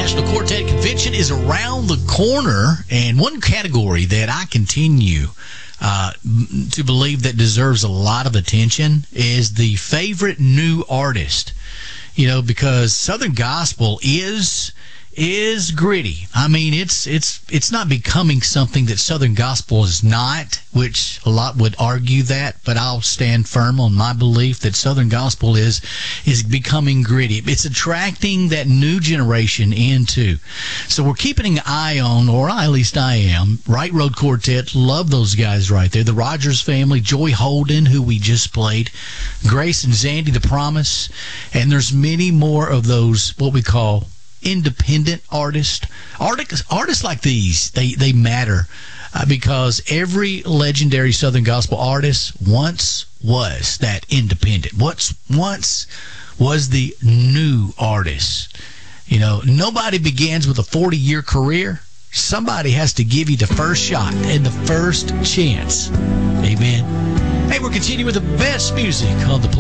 National Quartet Convention is around the corner, and one category that I continue to believe that deserves a lot of attention is the favorite new artist. You know, because Southern Gospel is gritty. I mean, it's not becoming something that Southern Gospel is not, which a lot would argue that, but I'll stand firm on my belief that Southern Gospel is becoming gritty. It's attracting that new generation into. So we're keeping an eye on, or at least I am, Right Road Quartet. Love those guys right there. The Rogers family, Joy Holden, who we just played, Grace and Zandy, The Promise, and there's many more of those, what we call independent artists like these. They matter because every legendary Southern Gospel artist once was that independent. Once was the new artist. You know, nobody begins with a 40-year career. Somebody has to give you the first shot and the first chance. Amen. Hey, we're continuing with the best music on the